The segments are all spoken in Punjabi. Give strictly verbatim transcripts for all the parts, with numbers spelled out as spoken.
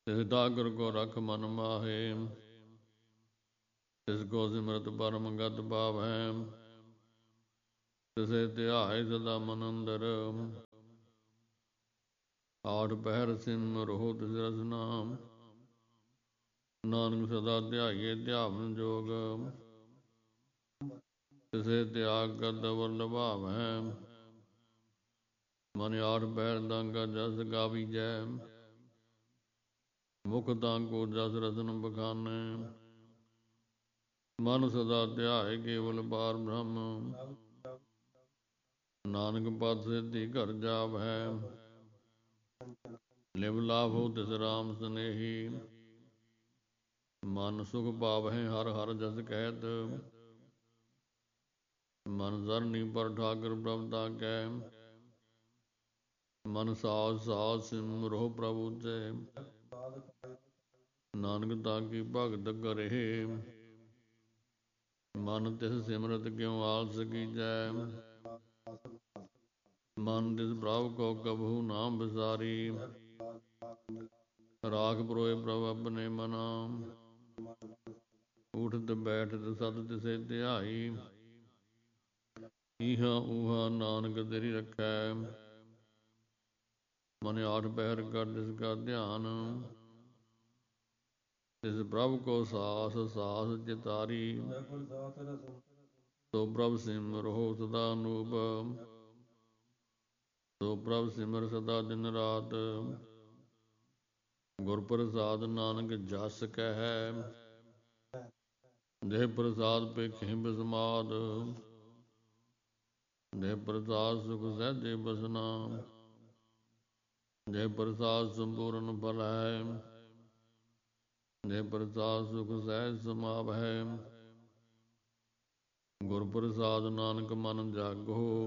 ਤਿਸ ਠਾਕੁਰ ਕੋ ਰਖ ਮਨ ਮਾਹੇ, ਤਿਸ ਕੋ ਸਿਮਰਤ ਪਰਮ ਗਤ ਪਾਵੈ। ਤਿਸੇ ਧਿਆਏ ਸਦਾ ਮਨ ਅੰਦਰ, ਆਠ ਪਹਿਰ ਸਿਮਰਹੁ ਤਿਸ ਰਸ ਨਾਮ। ਨਾਨਕ ਸਦਾ ਧਿਆਈਏ ਧਿਆਵਨ ਜੋਗ, ਤਿਸੇ ਤਿਆਗ ਕਰਤ ਅਵਰ ਨਿਭਾਵੈ। ਮਨ ਆਠ ਪਹਿਰ ਤਾਂ ਕਾ ਜਸ ਗਾਵੀਜੈ, ਮੁਖ ਤਾਂ ਕੋ ਜਸ ਰਸਨ ਬਖਾਨੈ। ਮਨ ਸਦਾ ਧਿਆਏ ਕੇਵਲ ਪਾਰ ਬ੍ਰਹਮ, ਨਾਨਕ ਪਦ ਸਿੱਧੀ ਘਰ ਜਾਵਹਿ। ਲਿਵ ਲਾਭੋ ਤਿਸ ਰਾਮ ਸਨੇਹੀ, ਮਨ ਸੁਖ ਪਾਵਹਿ ਹਰ ਹਰ ਜਸ ਕਹਿਤ। ਮਨ ਸਰਨੀ ਪਰ ਠਾਕੁਰ ਪ੍ਰਭ ਤਾਂ ਕੈ, ਮਨ ਸਾਧ ਸਾਧ ਸਿਮਰਹੁ ਪ੍ਰਭੁ ਤੇ। ਨਾਨਕ ਤਾਂ ਕੀ ਭਗਤ ਕਰੇ, ਮਨ ਤਿਸ ਸਿਮਰਤ ਕਿਉ ਆਲਸ ਕੀਜੈ। ਮਨ ਤਿਸ ਪ੍ਰਭ ਕੋ ਕਬਹੂ ਨਾ ਬਿਸਾਰੀ, ਰਾਖ ਪਰੋਏ ਪ੍ਰਭ ਆਪਣੇ ਮਨਾ। ਉਠਤ ਬੈਠਤ ਸਦ ਤਿਸੇ ਧਿਆਈ, ਈਹਾਂ ਊਹਾਂ ਨਾਨਕ ਤੇਰੀ ਰਖੈ। ਮਨ ਆਠ ਪਹਿਰ ਕਰ ਤਿਸ ਕਾ ਧਿਆਨ, ਤਿਸ ਪ੍ਰਭ ਕੋ ਸਾਸ ਸਾਸ ਚਿਤਾਰੀ। ਸੋ ਪ੍ਰਭ ਸਿਮਰਹੁ ਸਦਾ ਅਨੂਪ, ਸੋ ਪ੍ਰਭ ਸਿਮਰ ਸਦਾ ਦਿਨ ਰਾਤ। ਗੁਰ ਪ੍ਰਸਾਦ ਨਾਨਕ ਜਸ ਕਹਿ, ਦੇਹ ਪ੍ਰਸਾਦ ਭੇਖਹਿ ਬਿਸਮਾਦ। ਦੇਹ ਪ੍ਰਸਾਦ ਸੁਖ ਸਹਿਜੇ ਬਸਨਾ, ਦੇਹ ਪ੍ਰਸਾਦ ਸੰਪੂਰਨ ਫਲ ਹੈ। ਦੇਹ ਪ੍ਰਸਾਦ ਸੁਖ ਸਹਿਜ ਸਮਾਵਹਿ, ਗੁਰ ਪ੍ਰਸਾਦ ਨਾਨਕ ਮਨ ਜਾਗੋ।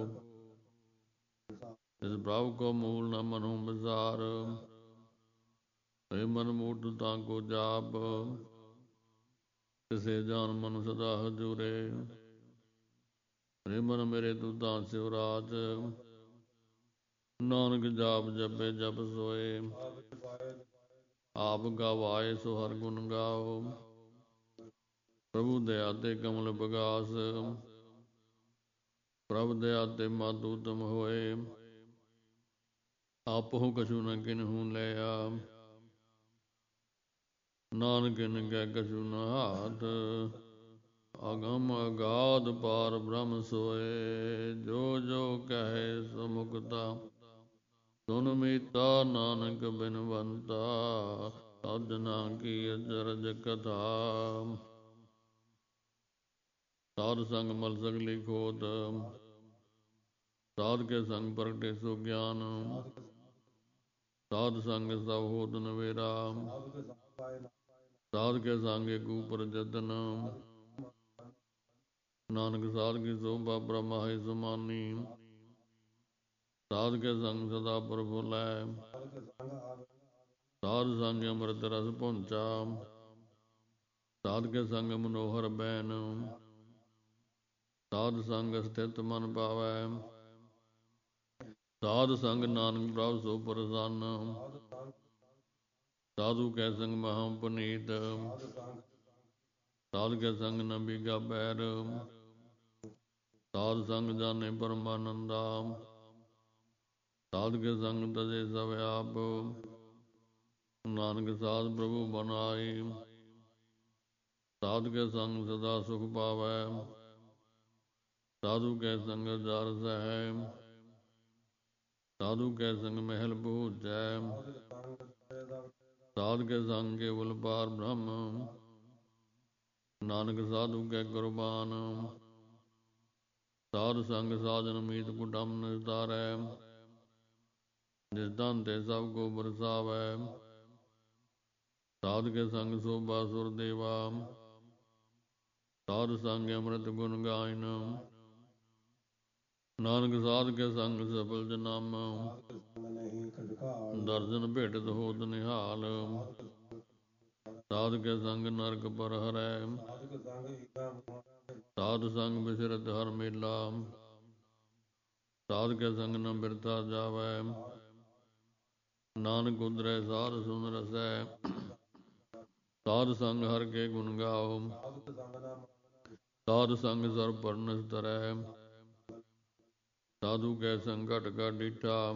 ਤਿਸ ਪ੍ਰਭ ਕੋ ਮੂਲ ਨ ਮਨਹੁ ਬਿਸਾਰ, ਏ ਮਨ ਮੂਢ ਤਾਂ ਕੋ ਜਾਪ। ਤਿਸੇ ਜਾਨ ਮਨ ਸਦਾ ਹਜੂਰੇ, ਰੇ ਮਨ ਮੇਰੇ ਤੂੰ ਤਾਂ ਸਿਵਰਾਜ। ਨਾਨਕ ਜਾਪ ਜਪੇ ਜਪ ਸੋਏ, ਆਪ ਗਵਾਏ ਸੋ ਹਰਿ ਗੁਣ ਗਾਓ। ਪ੍ਰਭੂ ਦਇਆ ਤੇ ਕਮਲ ਬਗਾਸ, ਪ੍ਰਭ ਦਇਆ ਤੇ ਮਦ ਊਧਮ ਹੋਏ। ਆਪਹੁ ਕਛੂ ਨ ਕਿਨਹੂ ਲਿਆ, ਨਾਨਕ ਕਿਨ ਕੈ ਕਛੂ ਨ ਹਾਥ। ਅਗਮ ਅਗਾਧ ਪਾਰ ਬ੍ਰਹਮ ਸੋਏ, ਜੋ ਜੋ ਕਹੈ ਸੋ ਮੁਕਤਾ। ਸੁਨ ਮੀਤਾ ਨਾਨਕ ਬਿਨਵੰਤਾ, ਸਾਧਨਾ ਕੀ ਅਚਰਜ ਕਥਾ। ਸਾਧ ਸੰਗ ਮਲ ਸਗਲੀ ਖੋਟ, ਸਾਧ ਕੇ ਸੰਗ ਪ੍ਰਗਟੇ ਸੋ ਗਿਆਨ। ਸਾਧ ਸੰਗ ਸਭ ਹੋਤ ਨਵੇਰਾ, ਸਾਧ ਕੇ ਸੰਗ ਏਕ ਊਪਰ ਜਤਨ। ਨਾਨਕ ਸਾਧ ਕੀ ਸੋਭਾ ਬ੍ਰਹਮਾਹਿ ਸਮਾਨੀ, ਸਾਧ ਕੇ ਸੰਗ ਸਦਾ ਪ੍ਰਫੁੱਲੈ। ਸਾਧ ਸੰਗ ਅੰਮ੍ਰਿਤ ਰਸ ਪਹੁੰਚਾ, ਸਾਧ ਕੇ ਸੰਗ ਮਨੋਹਰ ਬੈਨ। ਸਾਧ ਸੰਗ ਸਥਿਤ ਮਨ ਪਾਵੈ, ਸਾਧ ਸੰਗ ਨਾਨਕ ਪ੍ਰਭ ਸੋ ਪ੍ਰਸੰਨ। ਸਾਧੂ ਕੈ ਸੰਗ ਮਹਾ ਪੁਨੀਤ, ਸਾਧ ਕੇ ਸੰਗ ਨ ਬੀਗਾ ਬੈਰ। ਸਾਧ ਸੰਗ ਜਾਨੇ ਪਰਮਾਨੰਦਾ, ਸਾਧ ਕੇ ਸੰਗ ਤਜੇ ਸਭ ਆਪ। ਨਾਨਕ ਸਾਧ ਪ੍ਰਭੂ ਬਨ ਆਈ, ਸਾਧ ਕੇ ਸੰਗ ਸਦਾ ਸੁਖ ਪਾਵੈ। ਸਾਧੂ ਕੈ ਸੰਗ ਦਰ ਸਹੈ, ਸਾਧੂ ਕੈ ਸੰਗ ਮਹਿਲ ਬੂਝੈ। ਸਾਧ ਕੇ ਸੰਗ ਕੇਵਲ ਪਾਰ ਬ੍ਰਹਮ, ਨਾਨਕ ਸਾਧੂ ਕੈ ਕੁਰਬਾਨ। ਸਾਧ ਸੰਗ ਸਾਜਨ ਮੀਤ ਕੁਟੰਬ ਨਿਸਤਾਰੈ, ਜਿਸ ਧਨ ਤੇ ਸਭ ਕੋ ਬਰਸਾਵੈ। ਸਾਧ ਕੇ ਸੰਗ ਸੋਭਾ ਸੁਰ ਦੇਵਾ, ਸਾਧ ਸੰਗ ਅੰਮ੍ਰਿਤ ਗੁਣ ਗਾਇਨ। ਨਾਨਕ ਸਾਧ ਕੇ ਸੰਗ ਸਫਲ ਜਨਾਮ, ਦਰਸ਼ਨ ਭੇਟਤ ਹੋਤ ਨਿਹਾਲ। ਸਾਧ ਕੇ ਸੰਗ ਨਰਕ ਪਰ ਹਰੈ, ਸਾਧ ਸੰਗ ਬਿਸਰਤ ਹਰ ਮੇਲਾ। ਸਾਧ ਕੇ ਸੰਗ ਨ ਬਿਰਥਾ ਜਾਵੈ, ਨਾਨਕ ਉਦਰੈ ਸਾਧ ਸੁਨ ਰਸੈ, ਸਾਧ ਸੰਗ ਹਰਿ ਕੇ ਗੁਣ ਗਾਓ, ਸਾਧ ਸੰਗ ਸਰਬ ਪਰਨਸ ਤਰੈ, ਸਾਧੂ ਕੈ ਸੰਗ ਘਟ ਘਟ ਡੀਠਾ,